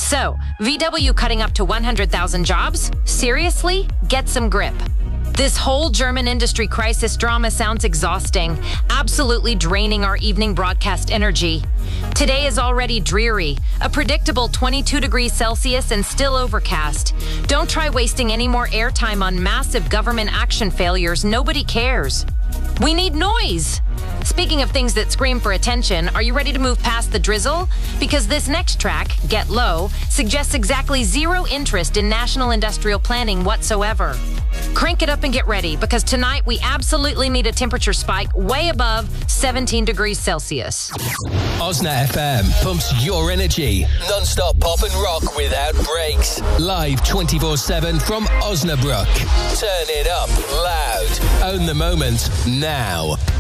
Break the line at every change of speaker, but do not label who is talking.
So, VW cutting up to 100,000 jobs? Seriously? Get some grip. This whole German industry crisis drama sounds exhausting, absolutely draining our evening broadcast energy. Today is already dreary, a predictable 22 degrees Celsius and still overcast. Don't try wasting any more airtime on massive government action failures. Nobody cares. We need noise. Speaking of things that scream for attention, are you ready to move past the drizzle? Because this next track, Get Low, suggests exactly zero interest in national industrial planning whatsoever. Crank it up and get ready, because tonight we absolutely need a temperature spike way above 17 degrees Celsius.
Osna FM pumps your energy. Non-stop pop and rock without breaks. Live 24/7 from Osnabrück. Turn it up loud. Own the moment now.